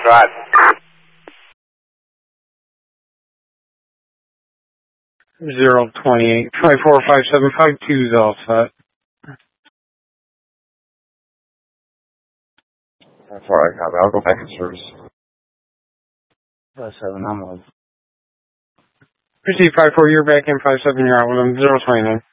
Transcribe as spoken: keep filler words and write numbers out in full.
Right. Zero twenty-eight five four five seven five two is all set. That's all right, copy. I'll go back in service. Five seven, I'm on. Proceed five four, you're back in five seven, you're out with them. Zero twenty nine.